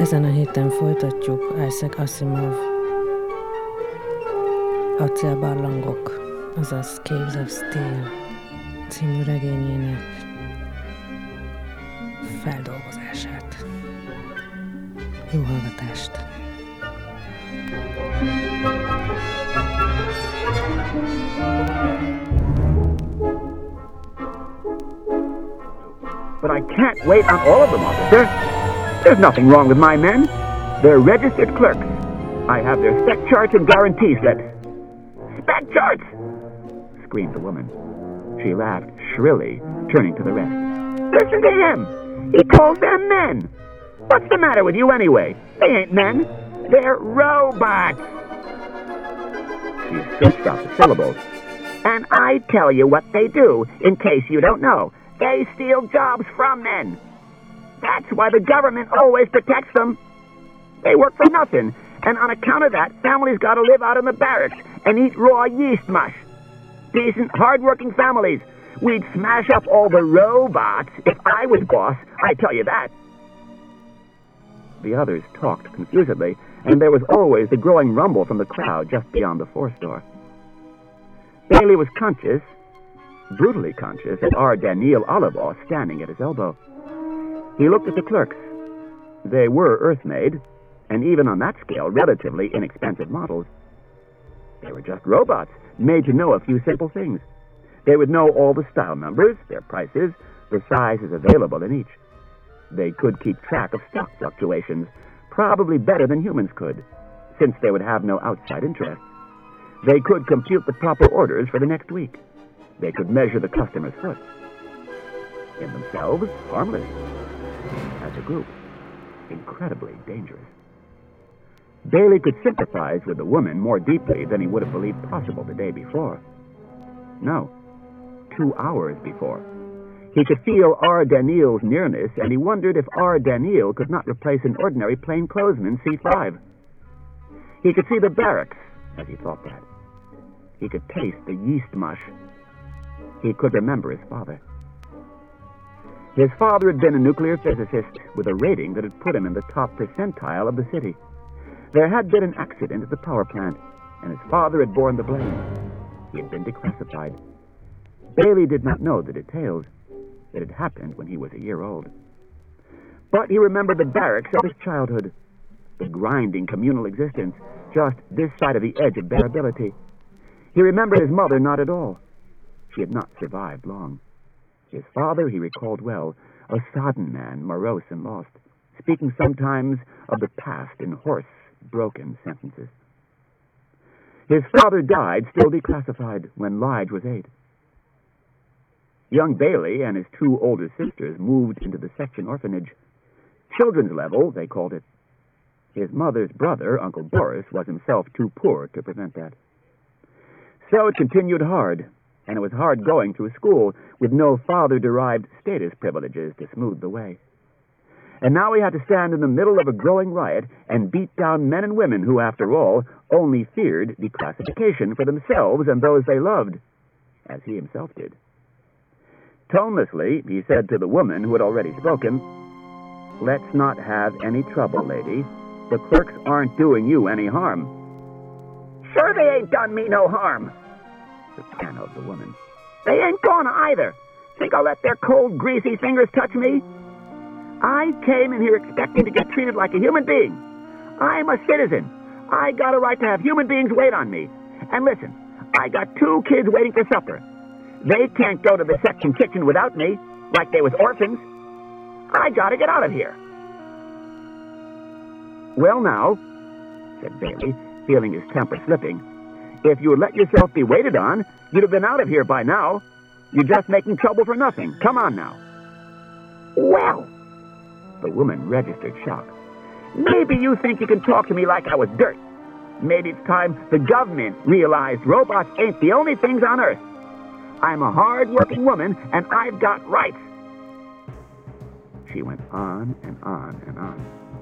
Ezen a héten folytatjuk Isaac Asimov Acélbarlangok, azaz Caves of Steel című regényének feldolgozását. Jó hallgatást! But I can't wait on all of them, officer. There's nothing wrong with my men. They're registered clerks. I have their spec charts and guarantee slips. Spec charts! Screamed the woman. She laughed shrilly, turning to the rest. Listen to him! He calls them men! What's the matter with you anyway? They ain't men. They're robots! She stretched out the syllables. And I tell you what they do, in case you don't know. They steal jobs from men. That's why the government always protects them. They work for nothing, and on account of that, families gotta live out in the barracks and eat raw yeast mush. Decent, hard-working families. We'd smash up all the robots if I was boss, I tell you that. The others talked confusedly, and there was always the growing rumble from the crowd just beyond the force door. Bailey was conscious, brutally conscious, of R. Daniil Olivaw standing at his elbow. He looked at the clerks. They were Earth-made, and even on that scale, relatively inexpensive models. They were just robots, made to know a few simple things. They would know all the style numbers, their prices, the sizes available in each. They could keep track of stock fluctuations, probably better than humans could, since they would have no outside interest. They could compute the proper orders for the next week. They could measure the customer's foot. In themselves, harmless. As a group, incredibly dangerous. Bailey could sympathize with the woman more deeply than he would have believed possible the day before. No, 2 hours before. He could feel R. Daniil's nearness, and he wondered if R. Daniil could not replace an ordinary plainclothesman C5. He could see the barracks, as he thought that. He could taste the yeast mush. He could remember his father. His father had been a nuclear physicist with a rating that had put him in the top percentile of the city. There had been an accident at the power plant, and his father had borne the blame. He had been declassified. Bailey did not know the details. It had happened when he was a year old. But he remembered the barracks of his childhood, the grinding communal existence, just this side of the edge of bearability. He remembered his mother not at all. She had not survived long. His father, he recalled well, a sodden man, morose and lost, speaking sometimes of the past in hoarse, broken sentences. His father died, still declassified, when Lige was 8. Young Bailey and his 2 older sisters moved into the section orphanage. Children's level, they called it. His mother's brother, Uncle Boris, was himself too poor to prevent that. So it continued hard, and it was hard going through school with no father-derived status privileges to smooth the way. And now he had to stand in the middle of a growing riot and beat down men and women who, after all, only feared declassification for themselves and those they loved, as he himself did. Tonelessly, he said to the woman who had already spoken, "Let's not have any trouble, lady. The clerks aren't doing you any harm." "Sure they ain't done me no harm," the piano of the woman. "They ain't gonna either. Think I'll let their cold, greasy fingers touch me? I came in here expecting to get treated like a human being. I'm a citizen. I got a right to have human beings wait on me. And listen, I got 2 kids waiting for supper. They can't go to the section kitchen without me, like they was orphans. I gotta get out of here." "Well now," said Bailey, feeling his temper slipping, "if you would let yourself be waited on, you'd have been out of here by now. You're just making trouble for nothing. Come on now." "Well," the woman registered shock, "maybe you think you can talk to me like I was dirt. Maybe it's time the government realized robots ain't the only things on Earth. I'm a hard-working woman, and I've got rights." She went on and on and on.